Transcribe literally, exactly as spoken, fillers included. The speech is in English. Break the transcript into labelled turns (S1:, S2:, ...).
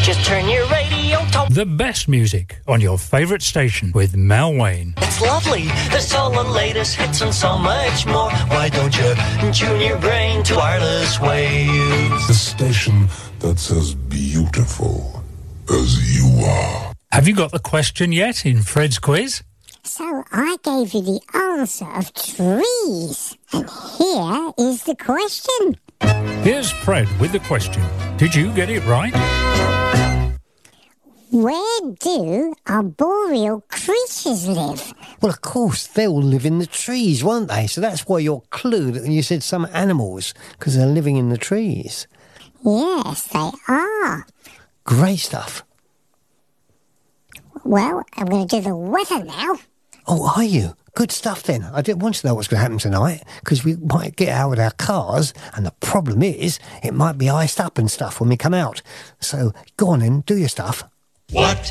S1: Just turn your radio to...
S2: The best music on your favourite station with Mel Wayne.
S1: It's lovely. There's all the latest hits and so much more. Why don't you tune your brain to Wireless Waves?
S3: The station that's as beautiful as you are.
S2: Have you got the question yet in Fred's quiz?
S4: So I gave you the answer of trees. And here is the question.
S2: Here's Fred with the question. Did you get it right?
S4: Where do arboreal creatures live?
S5: Well, of course, they all live in the trees, won't they? So that's why your clue that you said some animals, because they're living in the trees.
S4: Yes, they are.
S5: Great stuff.
S4: Well, I'm going to do the weather now.
S5: Oh, are you? Good stuff then. I didn't want to know what's going to happen tonight, because we might get out with our cars, and the problem is, it might be iced up and stuff when we come out. So, go on then, do your stuff.
S1: What